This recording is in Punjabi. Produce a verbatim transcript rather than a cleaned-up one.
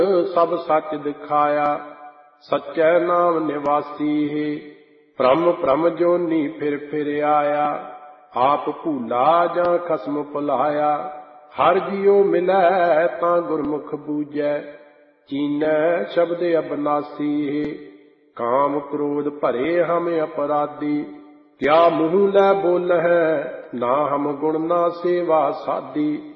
ਸਭ ਸੱਚ ਦਿਖਾਇਆ, ਸੱਚੈ ਨਾਮ ਨਿਵਾਸੀ ਹੈ। ਭ੍ਰਮ ਭ੍ਰਮ ਜੋਨੀ ਫਿਰ ਫਿਰ ਆਇਆ, ਆਪ ਭੂਲਾ ਜਾਂ ਖਸਮ ਭੁਲਾਇਆ। ਹਰ ਜੀਉ ਮਿਲੈ ਤਾਂ ਗੁਰਮੁਖ ਬੂਝੈ, ਚੀਨੈ ਸ਼ਬਦ ਅਬਨਾਸੀ ਹੈ। ਕਾਮ ਕ੍ਰੋਧ ਭਰੇ ਹਮ ਅਪਰਾਧੀ, ਕਿਆ ਮੂੰਹ ਲੈ ਬੋਲਹਿ ਨਾ ਹਮ ਗੁਣ ਨਾ ਸੇਵਾ ਸਾਧੀ।